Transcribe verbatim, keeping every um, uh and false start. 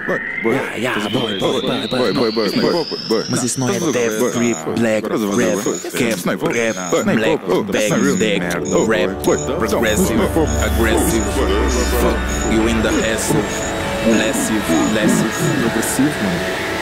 Yeah, yeah, boy, boy, boy, boy, boy, boy. Mas isso não é death, grip, black, rap, cap, rap, black, bang, deck, rap, progressive, aggressive, fuck you in the ass, massive, massive, progressivo, mano.